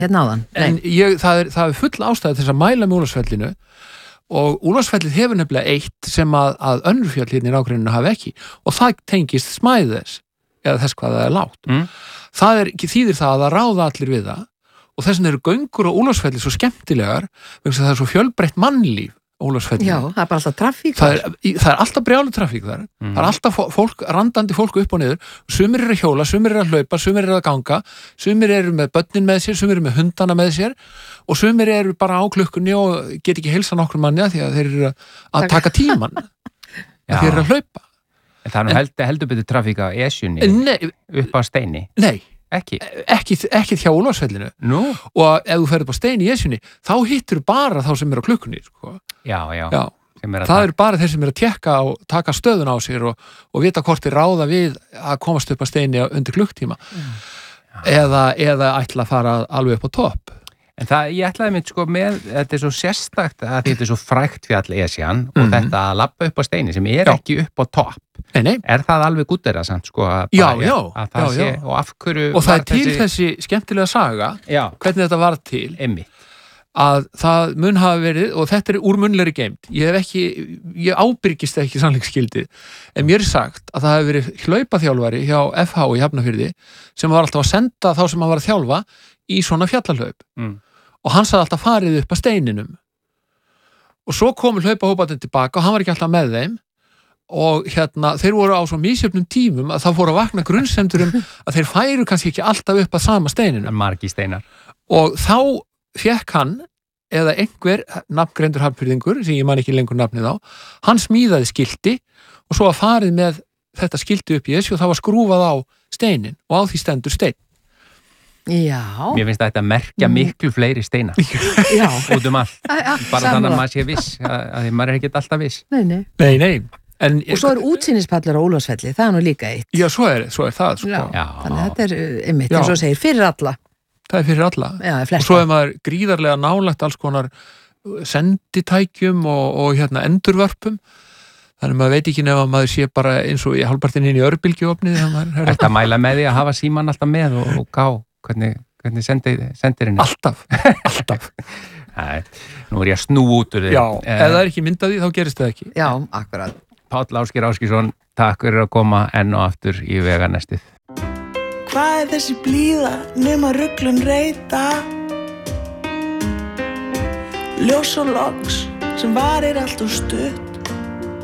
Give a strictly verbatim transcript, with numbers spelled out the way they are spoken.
hérna áðan. En ég, það, er, það er full ástæði til þess að mæla með Úlfarsfellinu og Úlfarsfellið hefur nefnilega eitt sem að, að önnur fjöll hérna í nágrenninu hafi ekki og það tengist smæð þess eða þess hvað það er lágt. Mm. Það er, þýðir það að það ráða allir við það og þess vegna eru göngur á Úlfarsfelli svo skemmtilegar vegna þess að það er svo fjölbreytt mannlíf Úlfarsfelli. Já, það er bara alltaf trafík. Það er, það er alltaf brjálu trafík þar. Mm. Það er alltaf fólk, randandi fólk upp og niður. Sumir eru að hjóla, sumir eru að hlaupa, sumir eru að ganga, sumir eru með börnin með sér, sumir eru með hundana með sér og sumir eru bara á klukkunni og get ekki heilsa nokkur manni að því að þeir eru að taka tíman. Þeir eru að hlaupa. En það er nú heldur, heldur betur trafík á Esjunni upp á Steini. Nei. Ekki? Ekki, ekki hjá Úlfarsfellinu. Nú? Og ef þú ferð upp á Stein í Esjunni, þá hittur bara þá sem eru á klukkunni, sko. Já, já. já. Er það eru bara þeir sem eru að tekka og taka stöðun á sér og, og vita hvort þeir ráða við að komast upp á Steini undir klukktíma. Mm. Eða, eða ætla að fara alveg upp á topp. En það, ég ætlaði mynd sko með, þetta er svo sérstakt að þetta er svo frækt fjall Esjan og Mhm. þetta að labba upp á Steini sem er Já. ekki upp á topp. Nei, nei. Er það alveg gútera samt sko að, Já, bara- já, að það já, sé, já. og af hverju Og það var er til þessi skemmtilega saga, Já. hvernig þetta var til, Einmitt. að það mun hafa verið, og þetta er úr munnlegri geimt, ég hef ekki, ég ábyrgist ekki sannleiksskildið, en mér er sagt að það hef verið hlaupaþjálfari hjá F H í Hafnarfirði sem var alltaf að senda þá sem hann var að þjálfa í svona fjallahlaup. Mm. Og hann sagði alltaf farið upp að steininum og svo komu hlaupahóparnir tilbaka og hann var ekki alltaf með þeim og hérna, þeir voru á svo misjöfnum tímum að það fóru að vakna grunnsemdur um að þeir færu kannski ekki alltaf upp að sama steininum. Margi steinar. Og þá fekk hann, eða einhver nafngreindur hafnfirðingur, sem ég man ekki lengur nafnið á, hann smíðaði skilti og svo að farið með þetta skilti upp í þessu og það var skrúfað á steinin og á því stendur steinn. Já. Mér finnst þetta að merkja miklu fleiri steinar. Já. Út um allt. Já, Bara sammála. þannig að maður sé viss, að, að því maður er ekki alltaf viss. Nei, nei. Nei, nei. En, Og svo er útsýnispallur á Úlfarsfelli, það er nú líka eitt. Já, svo er, svo er það, sko. Já. Já. Þannig að þetta er uh, einmitt, Já. eins og segir, fyrir alla. Það er fyrir alla. Já, Og flesta. svo er maður gríðarlega nálægt alls konar senditækjum og, og hérna endurvörpum. Þannig að maður veit ekki nefn að maður sé bara eins og í hálfpartinn inn í örbylgjuofnið. Þetta mæla með því að hafa síman alltaf með og, og gá hvernig, hvernig sendi, sendir henni. Alltaf, alltaf. Nei, nú er ég að snú út úr því. Já, ef það er ekki myndað því, þá gerist það ekki. Já, akkurat. Páll Ásgeir Áskísson, takk fyrir að koma enn og aftur í veganestið. Hvað er þessi blíða nema ruglun reyta? Ljós og loks sem varir allt og stutt.